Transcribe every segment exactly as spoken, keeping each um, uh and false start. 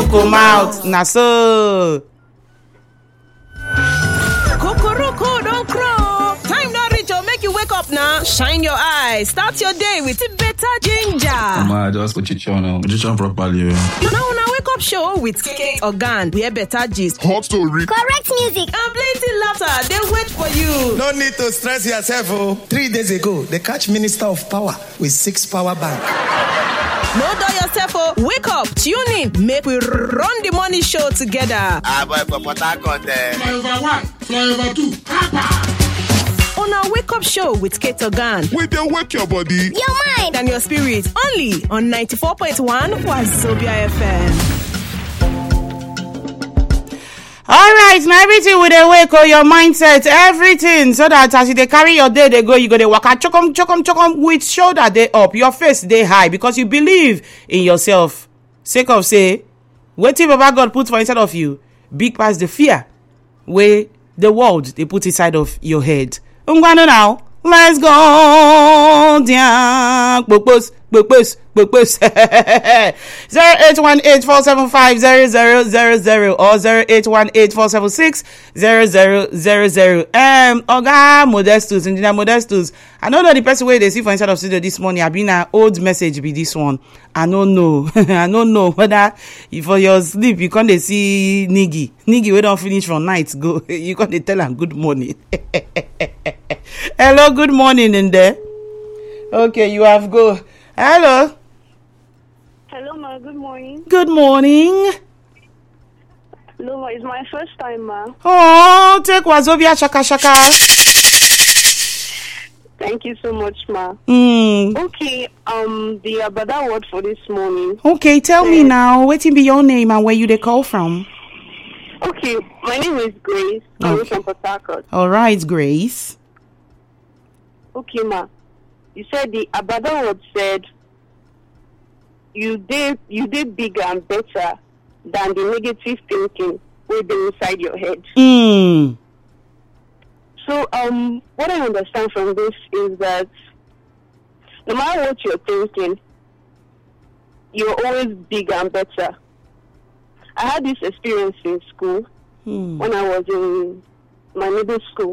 come out. Na so. Kokoroko don't crow. Time don't reach to make you wake up now. Shine your eyes. Start your day with better ginger. Come on, just put your channel. Put your channel properly. Now on our wake up show with Kate Organ. We have better gist. Hot story. Correct music. And plenty laughter. They wait for you. No need to stress yourself. Oh. Three days ago, they catch Minister of Power with six power bank. No dull yourself, oh. Wake up, tune in, make we run the morning show together. Ah, boy, for Port Harcourt, eh. Flyover one, flyover two. On our wake up show with Kate Organ. We dey wake your body, your mind, and your spirit. Only on ninety-four point one Wazobia F M. All right, now everything with a wake or your mindset, everything, so that as you they carry your day, they go, you go they walk out, chokum, chokum, chokum, with shoulder day up, your face day high, because you believe in yourself. Sake of say, waiting Baba God put for inside of you, big past the fear, where the world they put inside of your head. Ungwano now, let's go down, purpose, purpose, purpose. Zero eight one eight four seven five zero zero zero zero or zero eight one eight four seven six zero zero zero zero. Um, Oga Modestus, Engineer Modestus. I don't know the person where they see for inside of studio this morning. I've been an old message be this one. I don't know. I don't know whether for your sleep you can't see Niggy. Niggy we don't finish from night. Go. You can't tell him good morning. Hello, good morning in there. Okay, you have go. Hello. Hello, ma. Good morning. Good morning. Hello, ma. It's my first time, ma. Oh, take Wazobia shaka shaka. Thank you so much, ma. Mm. Okay, um, the Abada word for this morning. Okay, tell uh, me now, what be your name and where you they call from? Okay, my name is Grace. I'm okay. from Port Harcourt. All right, Grace. Okay, ma. You said the Abada word said you did you did bigger and better than the negative thinking within inside your head. Mm. So um what I understand from this is that no matter what you're thinking, you're always bigger and better. I had this experience in school mm. when I was in my middle school.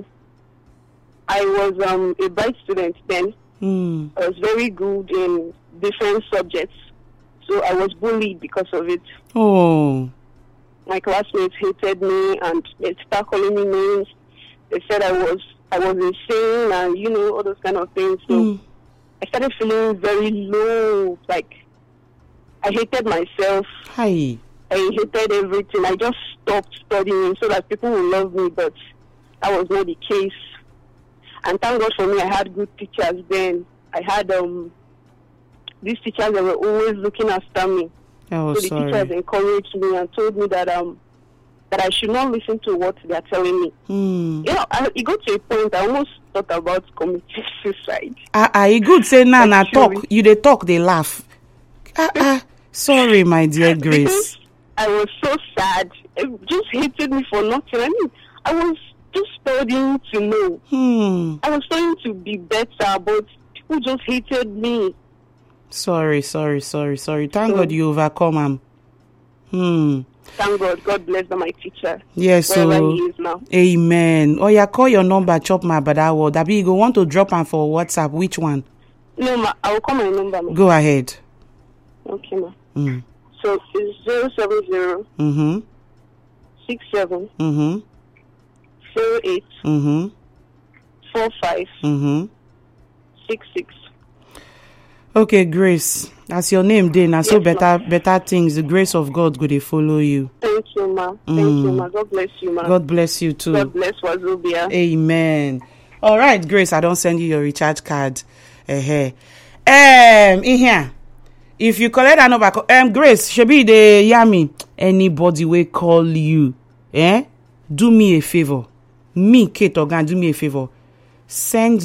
I was um, a bright student then. Mm. I was very good in different subjects. So I was bullied because of it. Oh. My classmates hated me and they started calling me names. They said I was I was insane and, you know, all those kind of things. So mm. I started feeling very low. Like, I hated myself. Hi. I hated everything. I just stopped studying so that people would love me, but that was not the case. And thank God for me, I had good teachers then. I had um these teachers that were always looking after me. Oh, so the sorry. teachers encouraged me and told me that um that I should not listen to what they are telling me. Mm. You know, I, it got to a point I almost thought about committing suicide. Ah, ah, you good say nah, nah, talk. You they talk, they laugh. Ah, ah. Sorry, my dear Grace. Because I was so sad. It just hated me for nothing. I mean, I was just studying to know. Hmm. I was studying to be better, but people just hated me. Sorry, sorry, sorry, sorry. Thank so, God you overcome him. Hmm. Thank God. God bless my teacher. Yes, wherever so he is now. Amen. Oh yeah, call your number, chop my bada word. Abi, you go want to drop am for WhatsApp. Which one? No, ma. I will call my number. Ma. Go ahead. Okay, ma. Mm. So it's zero seven zero. Mm-hmm. Six seven. Mm-hmm. Zero eight. Mm-hmm. Four five. Mm-hmm. Six six. Okay, Grace. That's your name, then. Yes, so better, ma. better things. The grace of God go they follow you. Thank you, ma. Thank mm. you, ma. God bless you, ma. God bless you too. God bless Wazobia. Amen. All right, Grace. I don't send you your recharge card. Uh-huh. Um, in here, if you collect that number, um, Grace, should be the yummy. Anybody will call you. Eh? Do me a favor. Me, Kate Organ, do me a favor. Send